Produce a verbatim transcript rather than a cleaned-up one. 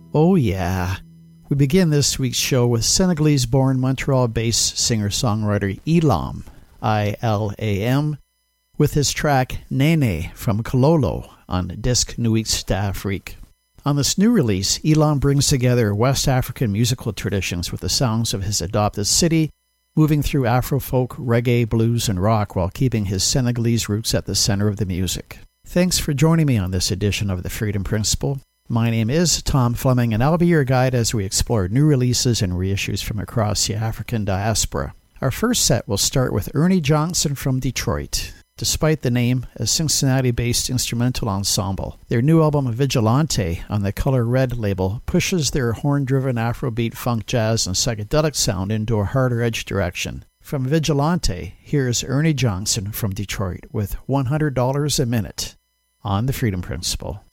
Oh yeah. We begin this week's show with Senegalese-born Montreal-based singer-songwriter Ilam, I L A M, with his track Nene from Kololo on disc Nuits d'Afrique. On this new release, Ilam brings together West African musical traditions with the sounds of his adopted city, moving through Afrofolk, reggae, blues, and rock while keeping his Senegalese roots at the center of the music. Thanks for joining me on this edition of The Freedom Principle. My name is Tom Fleming, and I'll be your guide as we explore new releases and reissues from across the African diaspora. Our first set will start with Ernie Johnson from Detroit. Despite the name, a Cincinnati-based instrumental ensemble, their new album Vigilante on the Color Red label pushes their horn-driven Afrobeat, funk, jazz, and psychedelic sound into a harder-edge direction. From Vigilante, here's Ernie Johnson from Detroit with one hundred dollars a minute on The Freedom Principle.